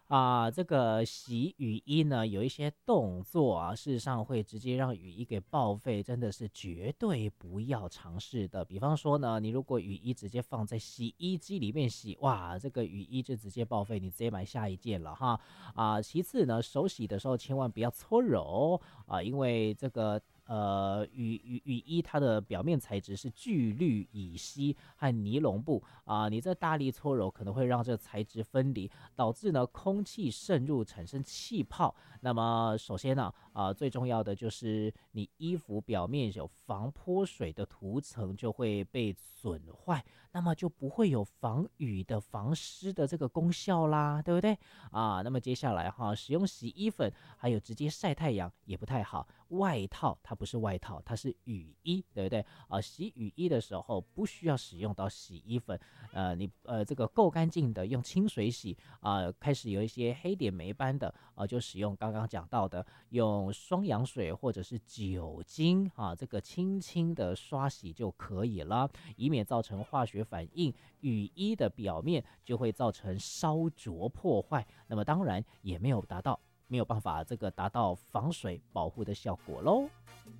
这个洗雨衣呢，有一些动作啊，事实上会直接让雨衣给报废，真的是绝对不要尝试的。比方说呢，你如果雨衣直接放在洗衣机里面洗，哇，这个雨衣就直接报废，你直接买下一件了哈。其次呢，手洗的时候千万不要搓揉因为这个。雨衣它的表面材质是聚氯乙烯和尼龙布你这大力搓揉可能会让这材质分离，导致呢空气渗入产生气泡。那么首先呢最重要的就是你衣服表面有防泼水的涂层就会被损坏，那么就不会有防雨的防湿的这个功效啦，对不对那么接下来使用洗衣粉还有直接晒太阳也不太好。外套它不是外套，它是雨衣，对不对洗雨衣的时候不需要使用到洗衣粉，你这个够干净的用清水洗开始有一些黑点霉斑的就使用刚刚讲到的用双氧水或者是酒精这个轻轻的刷洗就可以了，以免造成化学反应，雨衣的表面就会造成烧灼破坏，那么当然也没有办法这个达到防水保护的效果咯。